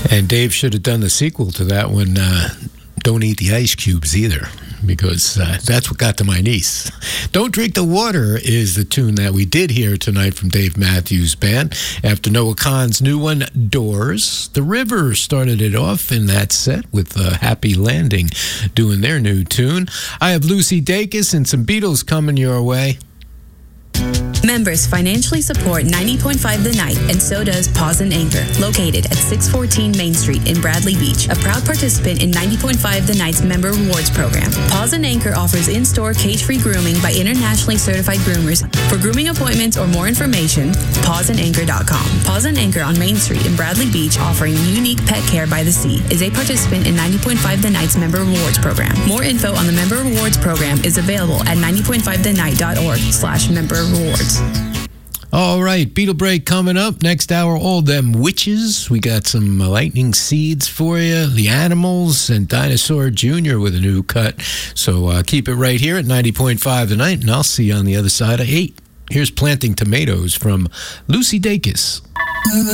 And Dave should have done the sequel to that one, Don't Eat the Ice Cubes Either, because that's what got to my niece. Don't Drink the Water is the tune that we did hear tonight from Dave Matthews Band. After Noah Kahan's new one, Doors. The River started it off in that set with Happy Landing doing their new tune. I have Lucy Dacus and some Beatles coming your way. Members financially support 90.5 The Night, and so does Paws and Anchor, located at 614 Main Street in Bradley Beach, a proud participant in 90.5 The Night's Member Rewards Program. Paws and Anchor offers in-store cage-free grooming by internationally certified groomers. For grooming appointments or more information, pawsandanchor.com. Paws and Anchor on Main Street in Bradley Beach, offering unique pet care by the sea, is a participant in 90.5 The Night's Member Rewards Program. More info on the Member Rewards Program is available at 90.5thenight.org/member-rewards. All right, Beatle Break coming up. Next hour, all them witches. We got some lightning seeds for you, the Animals, and Dinosaur Jr. with a new cut. So keep it right here at 90.5 The Night, and I'll see you on the other side of 8. Here's Planting Tomatoes from Lucy Dacus.